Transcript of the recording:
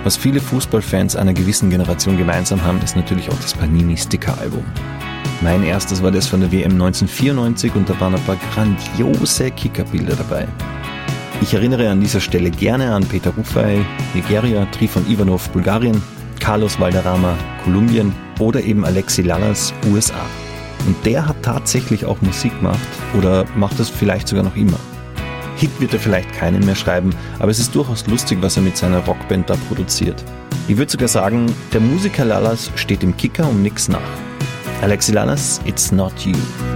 Was viele Fußballfans einer gewissen Generation gemeinsam haben, ist natürlich auch das Panini-Sticker-Album. Mein erstes war das von der WM 1994 und da waren ein paar grandiose Kickerbilder dabei. Ich erinnere an dieser Stelle gerne an Peter Rufai, Nigeria, Trifon Ivanov, Bulgarien, Carlos Valderrama, Kolumbien oder eben Alexi Lalas, USA. Und der hat tatsächlich auch Musik gemacht oder macht es vielleicht sogar noch immer. Hit wird er vielleicht keinen mehr schreiben, aber es ist durchaus lustig, was er mit seiner Rockband da produziert. Ich würde sogar sagen, der Musiker Lalas steht dem Kicker um nichts nach. Alexi Lalas, It's Not You.